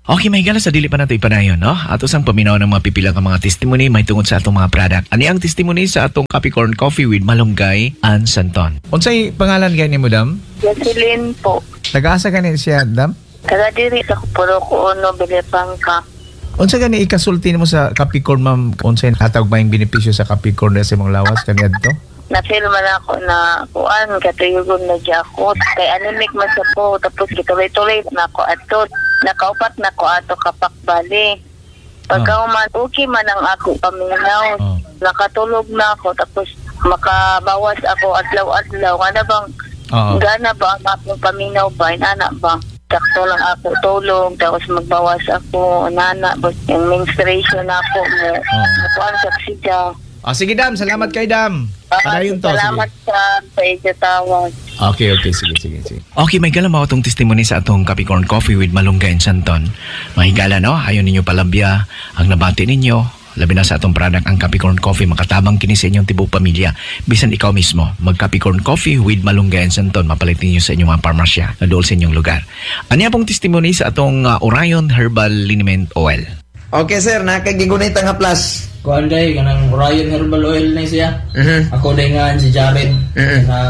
Okay, may gala sa dili pa nato ipanayon, no? Ato sang paminaw ng mga pipila ka mga testimony may tungod sa atong mga product. Ani ang testimony sa atong Capricorn Coffee with Malunggay and Santon. Unsay pangalan gani mo, dam? Jocelyn po. Taga-asa gani siya, dam? Taga diri sa Puro Kuno, Bilipangka. Unsa gani ikasulti nimo sa Capricorn, ma'am? Unsay hatag ba yung benepisyo sa Capricorn sa imong lawas kaniadto? Na-feel man ako na kuan, katuyugon na di ako. Kay anemic man sa po, tapos kituloy-tuloy na ako ato. Nakaupat na ko ato kapakbali. Pagka okay man ang ako paminaw. Nakatulog na ako, tapos makabawas ako adlaw-adlaw. Ano bang, gana ba ang akong paminaw ba? Inana ba? Sakto lang ako tulog, tapos magbawas ako, nana, yung menstruation ako mo. Kuan sa siya. Sige, dam. Salamat kay dam. Padayon to. Salamat sa itatawag. Okay. Sige. Okay, may gala mo itong testimony sa atong Capricorn Coffee with Malunggay and Santon. Mahigala, no? Ayaw ninyo palabya ang nabati ninyo. Labi na sa atong product ang Capricorn Coffee, makatabang kini sa inyong tibok pamilya. Bisan ikaw mismo, mag Capricorn Coffee with Malunggay and Santon, mapalit ninyo sa inyong mga parmasya na dool sa inyong lugar. Ano pong testimony sa atong Orion Herbal Liniment Oil? Okay sir, nakagigunit ang haplas. Kuan day kanang Orion Herbal Oil na siya. Ako day nga si Jared na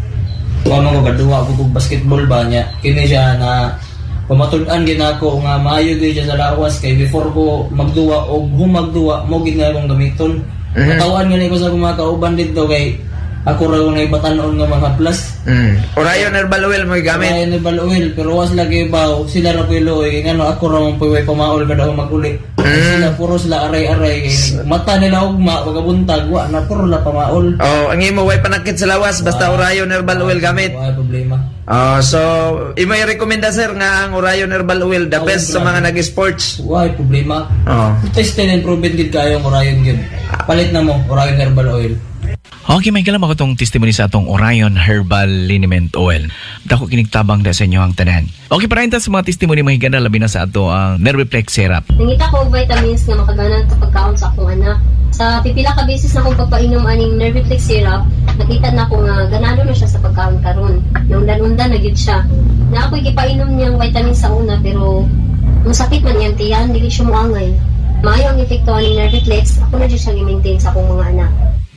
kuno ko kadua ko basketball ba niya. Kini siya na pamatud-an gid ako nga maayo gyud siya sa lawas kay before ko magduwa og humagduwa mo gid nga akong gamiton. Katawan nga ni ko sa mga kauban dito kay ako raw nga ibatan-on nga mga plus. Orion Herbal Oil mo gamit. Orion Herbal Oil pero was lagi baw sila ra pilo kay ngano ako ra mong puway pamaol kada maguli. Sila puro sila aray-aray mata nila ugma pagabuntag wa na puro la pamaol. Ang imo way panakit sa lawas basta Orion Herbal Oil gamit. Wala problema. So imo i-rekomenda sir nga ang Orion Herbal Oil the best sa mga nag-sports. Wala problema. Tested and proven gid kayo ang Orion gid. Palit na mo Orion Herbal Oil. Okay, may kalam ako itong testimony sa atong Orion Herbal Liniment Oil. Dako kinigtabang da sa inyo ang tanan. Okay, para sa mga testimony mahiganda labi na sa ato ang Nerviplex Syrup. Nangita ko og vitamins nga makaganan sa pagkaon sa akong anak. Sa pipila ka beses na akong pagpainom aning Nerviplex Syrup, nakita na ko nga ganado na siya sa pagkaon karon. Naundan-undan na gyud siya. Na ako'y gipainom niyang vitamins sa una pero masakit man iyang tiyan, dili siya moangay. Maayo ang epekto aning Nerviplex, ako na gyud siya i-maintain sa akong mga anak.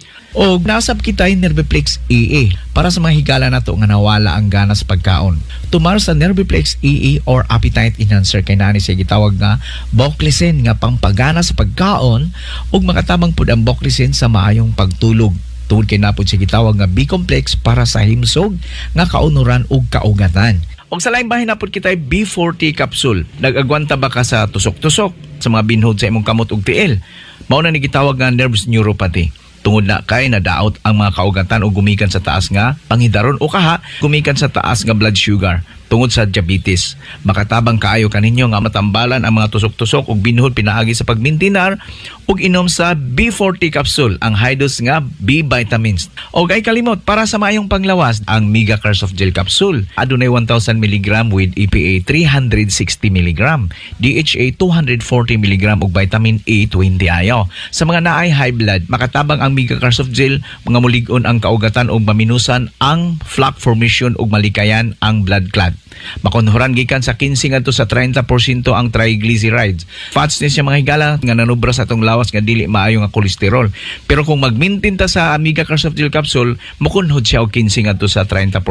O nasab kita yung Nerviplex EE para sa mga higala nato nga nawala ang gana sa pagkaon. Tumar sa Nerviplex EE or Appetite Enhancer kay nani siya gitawag nga Boclicin nga pangpagana sa pagkaon ug makatabang pud ang Boclicin sa maayong pagtulog. Tungod kay napod siya gitawag nga B-complex para sa himsog nga kaunuran ug kaugatan. Og sa laing bahin napod kita B40 capsule. Nag-agwanta ba ka sa tusok-tusok sa mga binhod sa imong kamot ug tiil? Mao na ni gitawag nga nerves neuropathy. Tungod na kay nadaot ang mga kaugatan o gumikan sa taas nga panghidaron o kaha gumikan sa taas nga blood sugar tungod sa diabetes. Makatabang kaayo kaninyo nga matambalan ang mga tusok-tusok ug binhod pinaagi sa pagmintinar ug inom sa B40 capsule ang high dose nga B vitamins. Og ay kalimot para sa maayong panglawas ang Mega Carsoft Gel Capsule. Adunay 1,000 mg with EPA 360 mg, DHA 240 mg ug vitamin A 20 ayo. Sa mga naay high blood, makatabang ang Mega Carsoft Gel mga mulig-on ang kaugatan ug maminusan ang plaque formation ug malikayan ang blood clot. Makonhoran gikan sa 15 ngadto sa 30% ang triglycerides. Fats ni siya mga higala nga nanubra sa atong lawas nga dili maayo nga kolesterol. Pero kung mag-maintain ta sa Amiga Carsoft Gel Capsule, makunhod siya og 15 ngadto sa 30%.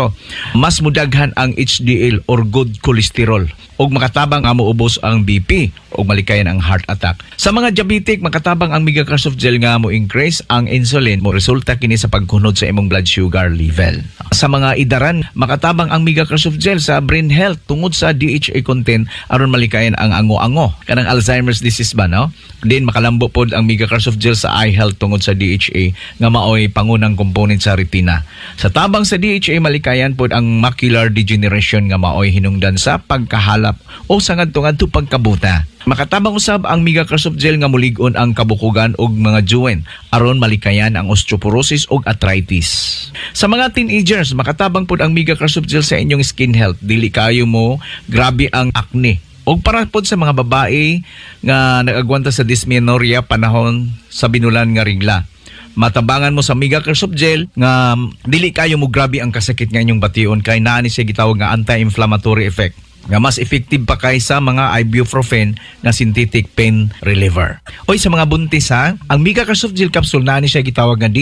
Mas mudaghan ang HDL or good cholesterol ug makatabang nga moubos ang BP ug malikayan ang heart attack. Sa mga diabetic, makatabang ang Amiga Carsoft Gel nga mo increase ang insulin mo resulta kini sa pagkunod sa imong blood sugar level. Sa mga idaran, makatabang ang Amiga Carsoft Gel sa brain health tungod sa DHA content aron malikayan ang ango-ango kanang Alzheimer's disease ba, no? Din makalambo pod ang Mega Carsoft Gel sa eye health tungod sa DHA nga maoy pangunang component sa retina. Sa tabang sa DHA malikayan pod ang macular degeneration nga maoy hinungdan sa pagkahalap o sa ngadto-ngadto pagkabuta. Makatabang usab ang Mega Carsoft Gel nga mulig-on ang kabukugan og mga joint aron malikayan ang osteoporosis ug arthritis. Sa mga teenagers, makatabang pod ang Mega Carsoft Gel sa inyong skin health. Dili kayo mo grabe ang acne. Og para pod sa mga babae nga nag-agwanta sa dysmenorrhea panahon sa binulan nga regla. Matabangan mo sa Mega Carsoft Gel nga dili kayo mo grabe ang kasakit nga inyong bation kay naa ni siya gitawag nga anti-inflammatory effect. nga mas effective pa kaysa mga ibuprofen nga synthetic pain reliever. Oy, sa mga buntis ha, ang Mega Soft Gel Capsule na siya gitawag nga